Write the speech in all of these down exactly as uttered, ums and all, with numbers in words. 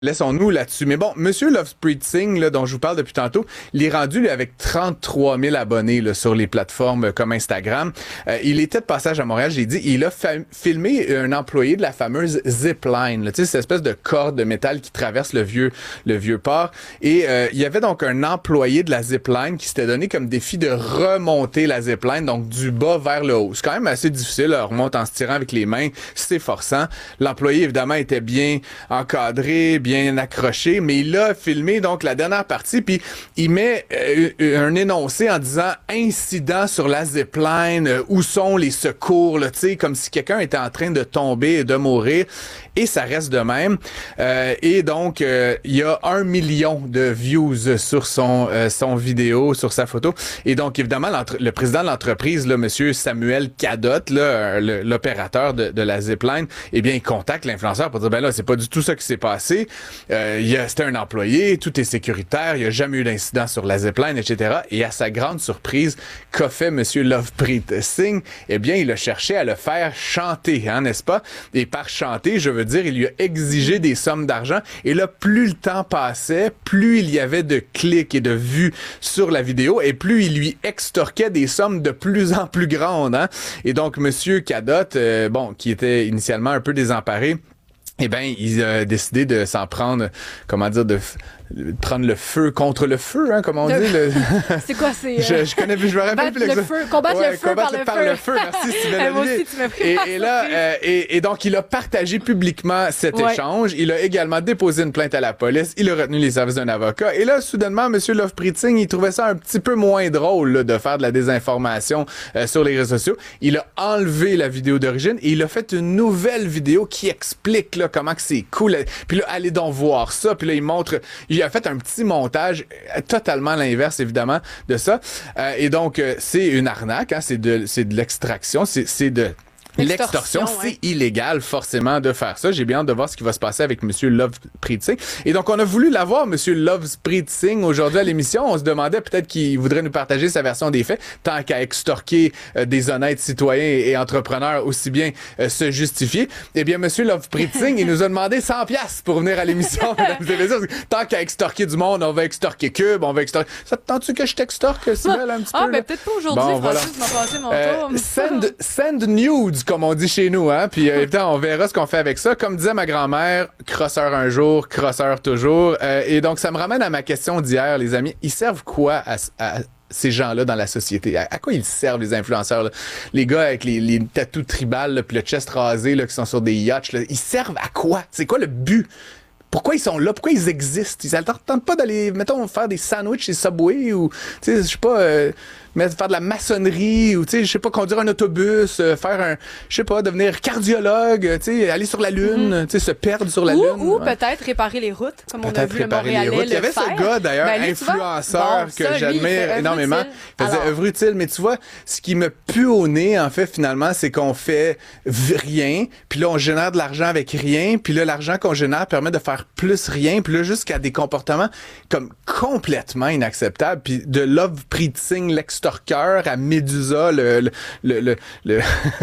Laissons-nous là-dessus. Mais bon, Monsieur Lovespreet Singh, là, dont je vous parle depuis tantôt, il est rendu lui, avec trente-trois mille abonnés là, sur les plateformes comme Instagram. Euh, il était de passage à Montréal, j'ai dit, il a fa- filmé un employé de la fameuse Zipline, là, tu sais, cette espèce de corde de métal qui traverse le vieux le vieux port. Et euh, il y avait donc un employé de la Zipline qui s'était donné comme défi de remonter la Zipline, donc du bas vers le haut. C'est quand même assez difficile, là, on remonte en se tirant avec les mains, c'est forçant. L'employé, évidemment, était bien encadré, bien bien accroché, mais il a filmé donc la dernière partie, puis il met euh, un énoncé en disant incident sur la zipline, euh, où sont les secours, là, tu sais, comme si quelqu'un était en train de tomber et de mourir, et ça reste de même. Euh, et donc euh, il y a un million de views sur son euh, son vidéo, sur sa photo, et donc évidemment le président de l'entreprise, là, Monsieur Samuel Cadotte, là, le, l'opérateur de, de la zipline, eh bien il contacte l'influenceur pour dire ben là c'est pas du tout ça qui s'est passé. Euh, il y a, c'était un employé, tout est sécuritaire, il n'y a jamais eu d'incident sur la zipline, et cetera. Et à sa grande surprise, qu'a fait Monsieur Lovespreet Singh? Eh bien, il a cherché à le faire chanter, hein, n'est-ce pas? Et par chanter, je veux dire, il lui a exigé des sommes d'argent. Et là, plus le temps passait, plus il y avait de clics et de vues sur la vidéo, et plus il lui extorquait des sommes de plus en plus grandes, hein. Et donc, Monsieur Cadotte, euh, bon, qui était initialement un peu désemparé, eh ben, il a décidé de s'en prendre, comment dire, de, de prendre le feu contre le feu, hein, comme on de... dit. Le... c'est quoi, c'est... Euh... Je, je connais plus, je me rappelle plus le feu, combattre ouais, le feu combattre par le par feu. le feu. Merci, Sylvain. Moi aussi, tu m'as pris et, et là, euh, et, et donc, il a partagé publiquement cet ouais. échange. Il a également déposé une plainte à la police. Il a retenu les services d'un avocat. Et là, soudainement, M. Lovespreet Singh, il trouvait ça un petit peu moins drôle là, de faire de la désinformation euh, sur les réseaux sociaux. Il a enlevé la vidéo d'origine et il a fait une nouvelle vidéo qui explique là, comment que c'est cool. Puis là, allez donc voir ça. Puis là, il montre... Il a fait un petit montage totalement l'inverse, évidemment, de ça. Euh, et donc, euh, c'est une arnaque. Hein, c'est de, c'est de l'extraction. C'est, c'est de... L'extorsion, c'est ouais. illégal forcément de faire ça. J'ai bien hâte de voir ce qui va se passer avec Monsieur Lovespreet Singh. Et donc, on a voulu l'avoir, Monsieur Lovespreet Singh, aujourd'hui à l'émission. On se demandait peut-être qu'il voudrait nous partager sa version des faits, tant qu'à extorquer euh, des honnêtes citoyens et entrepreneurs, aussi bien euh, se justifier. Eh bien, Monsieur Lovespreet Singh, il nous a demandé cent piastres pour venir à l'émission, mesdames et messieurs. Tant qu'à extorquer du monde, on va extorquer Cube, on va extorquer... Ça te tente-tu que je t'extorque, Sybelle, un petit ah, peu? Ah, ben peut-être pas aujourd'hui, bon, Francis voilà. m'a passé mon euh, tour. Send, send nudes, comme on dit chez nous, hein. Puis euh, évidemment, on verra ce qu'on fait avec ça. Comme disait ma grand-mère, crosseur un jour, crosseur toujours. Euh, et donc, ça me ramène à ma question d'hier, les amis. Ils servent quoi à, à ces gens-là dans la société? À, à quoi ils servent, les influenceurs, là? Les gars avec les, les tatous tribales, là, puis le chest rasé, là, qui sont sur des yachts, là, ils servent à quoi? C'est quoi le but? Pourquoi ils sont là? Pourquoi ils existent? Ils n'attendent pas d'aller, mettons, faire des sandwichs chez Subway ou, tu sais, je sais pas, euh, mais faire de la maçonnerie ou, tu sais, je sais pas, conduire un autobus, euh, faire un, je sais pas, devenir cardiologue, tu sais, aller sur la Lune, mm-hmm. tu sais, se perdre sur la ou, Lune. Ou ouais. peut-être réparer les routes, comme peut-être on a vu le Montréalais le faire. Il y avait ce gars, d'ailleurs, ben, lui, influenceur, bon, que ça, j'admire lui, énormément. Il faisait œuvre utile, mais tu vois, ce qui me pue au nez, en fait, finalement, c'est qu'on fait rien, puis là, on génère de l'argent avec rien, puis là, l'argent qu'on génère permet de faire plus rien, puis là, jusqu'à des comportements comme complètement inacceptables, puis de Lovespreet Singh, l'extorqueur, à Médusa, le... le, le, le, le...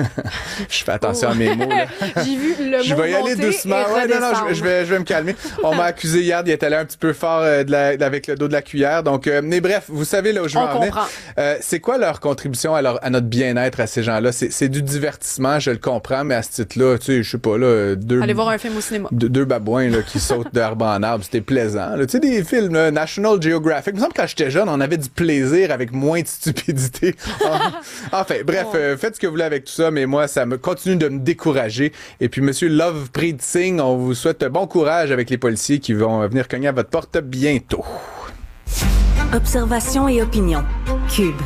je fais attention oh. à mes mots, là. J'ai vu le je mot vais y aller doucement. Ouais, non, non, je, je, vais, je vais me calmer. On m'a accusé hier d'y être allé un petit peu fort euh, de la, avec le dos de la cuillère, donc, euh, mais bref, vous savez là où je veux en venir. Euh, c'est quoi leur contribution à, leur, à notre bien-être à ces gens-là? C'est, c'est du divertissement, je le comprends, mais à ce titre-là, tu sais, je sais pas, là, deux... Allez voir un film au cinéma. Deux, deux babouins, là, qui sautent d'arbre en arbre, c'était plaisant. Tu sais, des films, là, National Geographic. Il me semble que quand j'étais jeune, on avait du plaisir avec moins de stupidité. Enfin, bref, oh. euh, faites ce que vous voulez avec tout ça, mais moi, ça me continue de me décourager. Et puis, Monsieur Lovespreet Singh, on vous souhaite bon courage avec les policiers qui vont venir cogner à votre porte bientôt. Observation et opinion. Cube.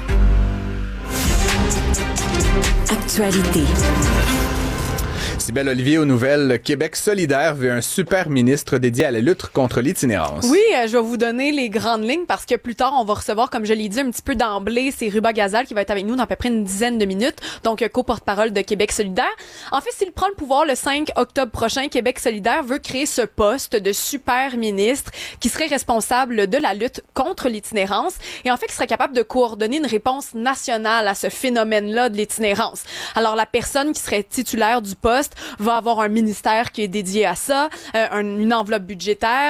Actualité. Sybelle Olivier aux nouvelles. Québec solidaire veut un super ministre dédié à la lutte contre l'itinérance. Oui, euh, je vais vous donner les grandes lignes parce que plus tard, on va recevoir, comme je l'ai dit un petit peu d'emblée, c'est Ruba Gazal qui va être avec nous dans à peu près une dizaine de minutes, donc co-porte-parole de Québec solidaire. En fait, s'il prend le pouvoir le cinq octobre prochain, Québec solidaire veut créer ce poste de super ministre qui serait responsable de la lutte contre l'itinérance et en fait qui serait capable de coordonner une réponse nationale à ce phénomène-là de l'itinérance. Alors, la personne qui serait titulaire du poste va avoir un ministère qui est dédié à ça, euh, un- une enveloppe budgétaire.